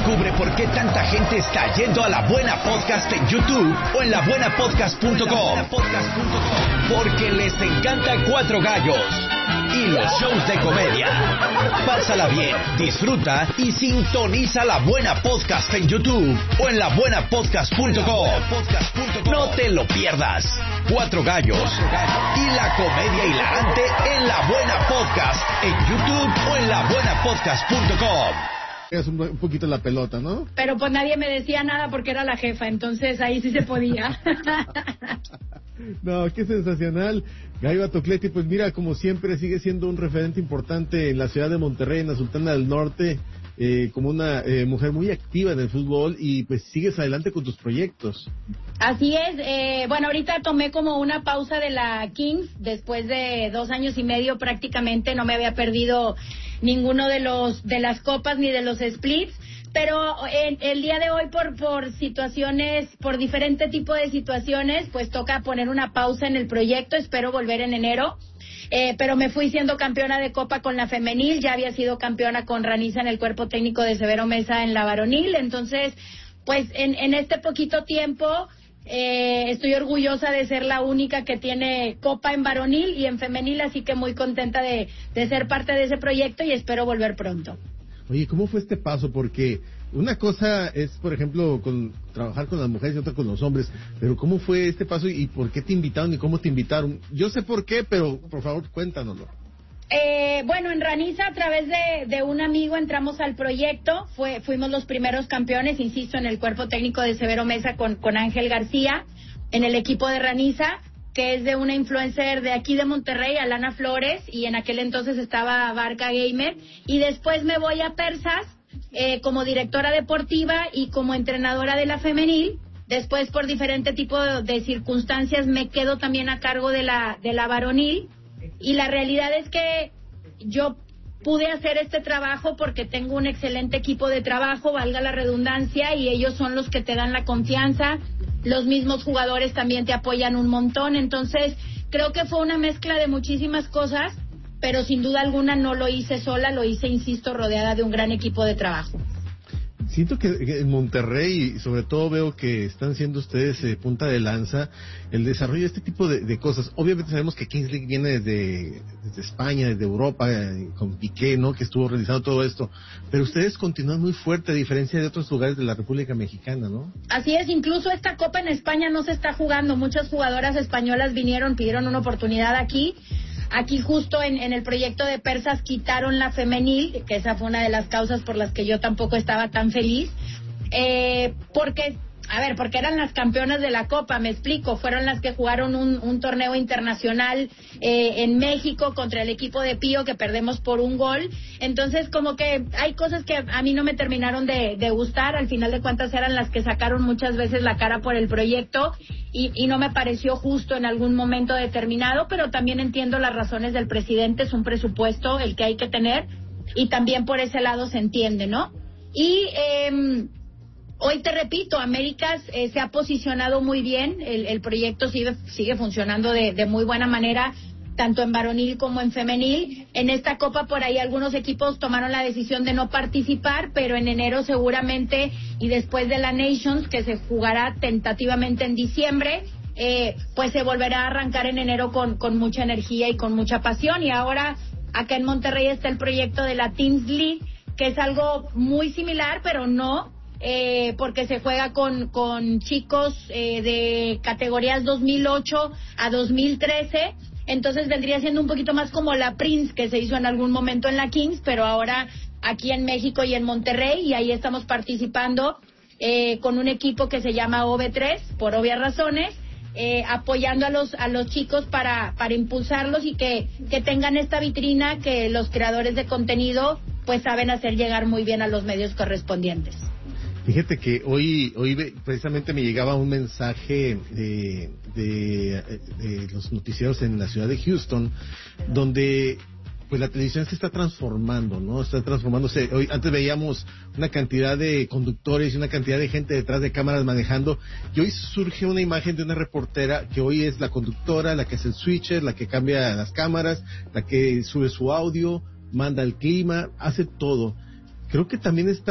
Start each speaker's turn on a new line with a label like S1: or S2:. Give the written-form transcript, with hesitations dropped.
S1: Descubre por qué tanta gente está yendo a La Buena Podcast en YouTube o en labuenapodcast.com. Porque les encanta Cuatro Gallos y los shows de comedia. Pásala bien, disfruta y sintoniza La Buena Podcast en YouTube o en labuenapodcast.com. No te lo pierdas. Cuatro Gallos y la comedia hilarante en La Buena Podcast en YouTube o en labuenapodcast.com.
S2: Es un poquito la pelota, ¿no?
S3: Pero pues nadie me decía nada porque era la jefa, entonces ahí sí se podía.
S2: No, qué sensacional. Gallo Batocletti, pues mira, como siempre sigue siendo un referente importante en la ciudad de Monterrey, en la Sultana del Norte, como una mujer muy activa en el fútbol y pues sigues adelante con tus proyectos.
S3: Así es, bueno, ahorita tomé como una pausa de la Kings, después de 2 años y medio prácticamente, no me había perdido ninguno de las copas ni de los splits, pero el día de hoy por situaciones, por diferente tipo de situaciones, pues toca poner una pausa en el proyecto, espero volver en enero. Pero me fui siendo campeona de Copa con la femenil, ya había sido campeona con Raniza en el cuerpo técnico de Severo Mesa en la varonil, entonces pues en este poquito tiempo estoy orgullosa de ser la única que tiene Copa en varonil y en femenil, así que muy contenta de ser parte de ese proyecto y espero volver pronto.
S2: Oye, ¿cómo fue este paso? Porque una cosa es, por ejemplo, trabajar con las mujeres y otra con los hombres, pero ¿cómo fue este paso y por qué te invitaron y cómo te invitaron? Yo sé por qué, pero por favor cuéntanoslo.
S3: Bueno, en Raniza, a través de un amigo entramos al proyecto, fuimos los primeros campeones, insisto, en el cuerpo técnico de Severo Mesa con Ángel García, en el equipo de Raniza, que es de una influencer de aquí de Monterrey, Alana Flores, y en aquel entonces estaba Barca Gamer, y después me voy a Persas como directora deportiva y como entrenadora de la femenil. Después, por diferente tipo de circunstancias, me quedo también a cargo de la varonil, y la realidad es que yo pude hacer este trabajo porque tengo un excelente equipo de trabajo, valga la redundancia, y ellos son los que te dan la confianza. Los mismos jugadores también te apoyan un montón, entonces creo que fue una mezcla de muchísimas cosas, pero sin duda alguna no lo hice sola, lo hice, insisto, rodeada de un gran equipo de trabajo.
S2: Siento que en Monterrey, sobre todo veo que están siendo ustedes punta de lanza el desarrollo de este tipo de cosas. Obviamente sabemos que Kings League viene desde España, desde Europa, con Piqué, ¿no? Que estuvo realizando todo esto. Pero ustedes continúan muy fuerte, a diferencia de otros lugares de la República Mexicana, ¿no?
S3: Así es, incluso esta Copa en España no se está jugando. Muchas jugadoras españolas pidieron una oportunidad aquí. Aquí justo en el proyecto de Persas quitaron la femenil, que esa fue una de las causas por las que yo tampoco estaba tan feliz, porque eran las campeonas de la Copa, me explico, fueron las que jugaron un torneo internacional en México contra el equipo de Pío, que perdemos por 1 gol, entonces como que hay cosas que a mí no me terminaron de gustar, al final de cuentas eran las que sacaron muchas veces la cara por el proyecto, y no me pareció justo en algún momento determinado, pero también entiendo las razones del presidente, es un presupuesto el que hay que tener, y también por ese lado se entiende, ¿no? Y hoy te repito, Américas se ha posicionado muy bien, el proyecto sigue funcionando de muy buena manera, tanto en varonil como en femenil. En esta Copa por ahí algunos equipos tomaron la decisión de no participar, pero en enero seguramente, y después de la Nations, que se jugará tentativamente en diciembre, pues se volverá a arrancar en enero con mucha energía y con mucha pasión. Y ahora acá en Monterrey está el proyecto de la Teams League, que es algo muy similar, pero no, porque se juega con chicos de categorías 2008 a 2013, entonces vendría siendo un poquito más como la Prince que se hizo en algún momento en la Kings, pero ahora aquí en México y en Monterrey, y ahí estamos participando con un equipo que se llama OV3, por obvias razones, apoyando a los chicos para impulsarlos y que tengan esta vitrina que los creadores de contenido pues saben hacer llegar muy bien a los medios correspondientes.
S2: Fíjate que hoy precisamente me llegaba un mensaje de los noticieros en la ciudad de Houston, donde pues la televisión se está transformando, ¿no? Está transformándose. Hoy, antes veíamos una cantidad de conductores y una cantidad de gente detrás de cámaras manejando, y hoy surge una imagen de una reportera que hoy es la conductora, la que hace el switcher, la que cambia las cámaras, la que sube su audio, manda el clima, hace todo. Creo que también está